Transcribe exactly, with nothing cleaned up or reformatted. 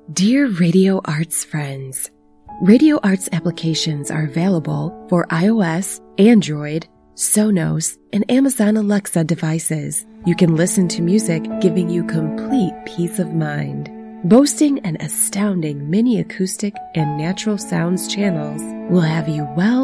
Dear Radio Arts friends, Radio Arts applications are available for iOS, Android, Sonos, and Amazon Alexa devices. You can listen to music giving you complete peace of mind. Boasting an astounding mini acoustic and natural sounds channels will have you well